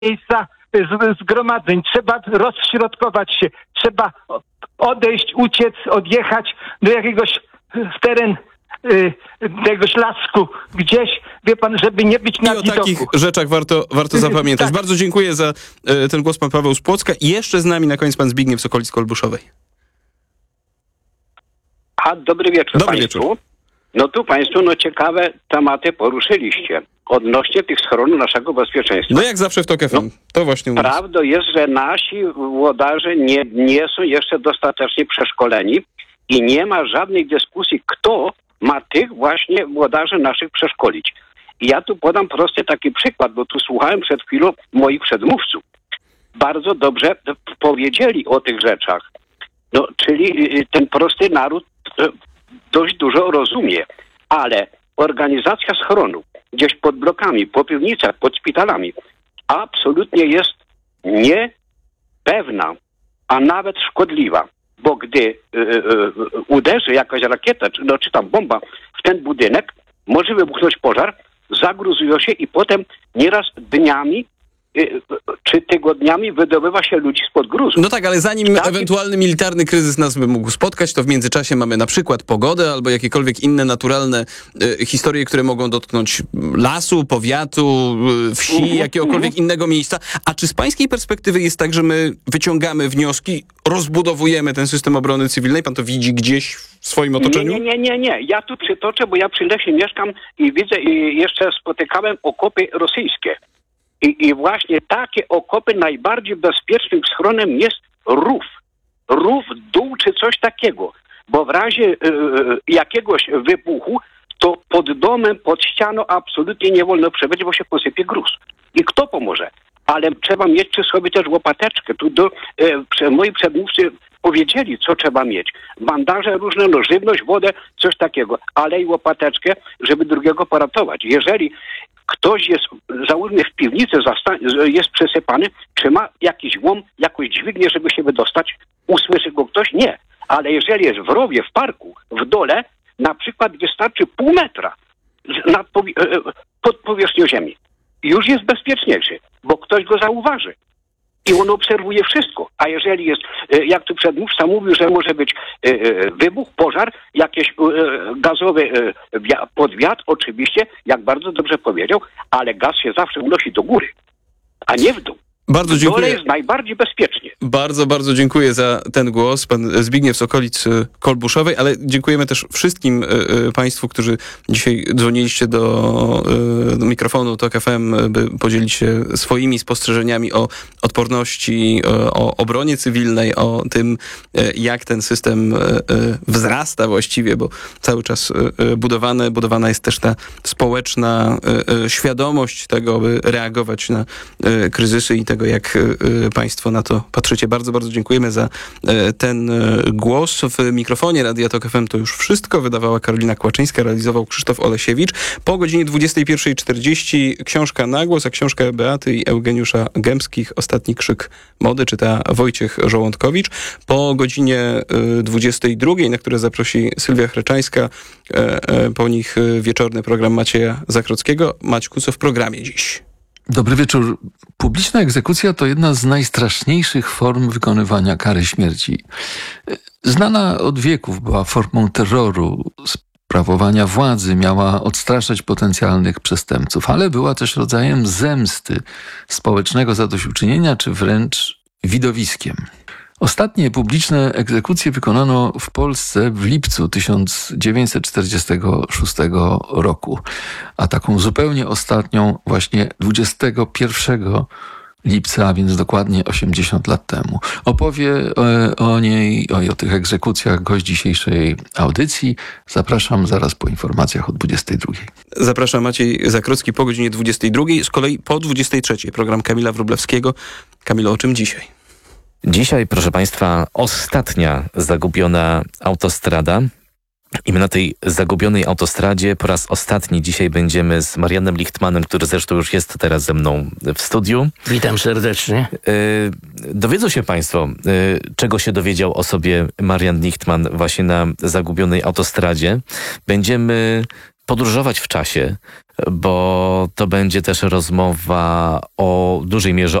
miejsca zgromadzeń, trzeba rozśrodkować się, trzeba odejść, uciec, odjechać do jakiegoś w teren tegoś lasku gdzieś, wie pan, żeby nie być na widoku. I o takich rzeczach warto zapamiętać. Tak. Bardzo dziękuję za ten głos, pan Paweł z Płocka. I jeszcze z nami na koniec pan Zbigniew z okolic Kolbuszowej. Dobry wieczór Dobry Państwu. wieczór. No tu Państwo ciekawe tematy poruszyliście odnośnie tych schronów naszego bezpieczeństwa. No jak zawsze w TOK FM. To właśnie u nas. Prawdą jest, że nasi włodarze nie są jeszcze dostatecznie przeszkoleni i nie ma żadnej dyskusji, kto ma tych właśnie włodarzy naszych przeszkolić. I ja tu podam prosty taki przykład, bo tu słuchałem przed chwilą moich przedmówców. Bardzo dobrze powiedzieli o tych rzeczach. No, czyli ten prosty naród dość dużo rozumie, ale organizacja schronów gdzieś pod blokami, po piwnicach, pod szpitalami absolutnie jest niepewna, a nawet szkodliwa, bo gdy uderzy jakaś rakieta, czy tam bomba w ten budynek, może wybuchnąć pożar, zagruzują się i potem nieraz dniami czy tygodniami wydobywa się ludzi spod gruzu. No tak, ale zanim ewentualny militarny kryzys nas by mógł spotkać, to w międzyczasie mamy na przykład pogodę albo jakiekolwiek inne naturalne historie, które mogą dotknąć lasu, powiatu, wsi, jakiegokolwiek innego miejsca. A czy z pańskiej perspektywy jest tak, że my wyciągamy wnioski, rozbudowujemy ten system obrony cywilnej? Pan to widzi gdzieś w swoim otoczeniu? Nie. Ja tu przytoczę, bo ja przy lesie mieszkam i widzę, i jeszcze spotykałem okopy rosyjskie. I właśnie takie okopy najbardziej bezpiecznym schronem jest rów. Rów, dół czy coś takiego. Bo w razie jakiegoś wybuchu to pod domem, pod ścianą absolutnie nie wolno przebyć, bo się posypie gruz. I kto pomoże? Ale trzeba mieć przy sobie też łopateczkę. Tu moi przedmówcy powiedzieli, co trzeba mieć. Bandaże różne, żywność, wodę, coś takiego. Ale i łopateczkę, żeby drugiego poratować. Jeżeli ktoś jest, załóżmy, w piwnicy jest przesypany, czy ma jakiś łom, jakąś dźwignię, żeby się wydostać? Usłyszy go ktoś? Nie. Ale jeżeli jest w rowie, w parku, w dole, na przykład wystarczy pół metra pod powierzchnią ziemi. Już jest bezpieczniejszy, bo ktoś go zauważy. I on obserwuje wszystko. A jeżeli jest, jak tu przedmówca mówił, że może być wybuch, pożar, jakieś gazowy podwiat, oczywiście, jak bardzo dobrze powiedział, ale gaz się zawsze unosi do góry, a nie w dół. Bardzo w dziękuję. dole jest najbardziej bezpiecznie. Bardzo dziękuję za ten głos. Pan Zbigniew z okolic Kolbuszowej, ale dziękujemy też wszystkim państwu, którzy dzisiaj dzwoniliście do mikrofonu TOK FM, by podzielić się swoimi spostrzeżeniami o odporności, o obronie cywilnej, o tym, jak ten system wzrasta właściwie, bo cały czas budowana jest też ta społeczna świadomość tego, by reagować na kryzysy i tego, jak państwo na to patrzycie. Bardzo dziękujemy za ten głos. W mikrofonie Radia TOK FM to już wszystko. Wydawała Karolina Kłaczyńska, realizował Krzysztof Olesiewicz. Po godzinie 21:40 książka na głos, a książkę Beaty i Eugeniusza Gębskich Ostatni krzyk mody czyta Wojciech Żołądkowicz. Po godzinie 22:00, na które zaprosi Sylwia Chreczańska, po nich wieczorny program Macieja Zakrockiego. Maćku, co w programie dziś? Dobry wieczór. Publiczna egzekucja to jedna z najstraszniejszych form wykonywania kary śmierci. Znana od wieków była formą terroru, sprawowania władzy, miała odstraszać potencjalnych przestępców, ale była też rodzajem zemsty, społecznego zadośćuczynienia czy wręcz widowiskiem. Ostatnie publiczne egzekucje wykonano w Polsce w lipcu 1946 roku, a taką zupełnie ostatnią właśnie 21 lipca, a więc dokładnie 80 lat temu. Opowie o niej, o tych egzekucjach gość dzisiejszej audycji. Zapraszam zaraz po informacjach o 22:00. Zapraszam Maciej Zakrocki po godzinie 22:00. Z kolei po 23:00 program Kamila Wróblewskiego. Kamilo, o czym dzisiaj? Dzisiaj, proszę Państwa, ostatnia zagubiona autostrada. I my na tej zagubionej autostradzie po raz ostatni dzisiaj będziemy z Marianem Lichtmanem, który zresztą już jest teraz ze mną w studiu. Witam serdecznie. Dowiedzą się Państwo, czego się dowiedział o sobie Marian Lichtman właśnie na zagubionej autostradzie. Będziemy podróżować w czasie, bo to będzie też rozmowa o dużej mierze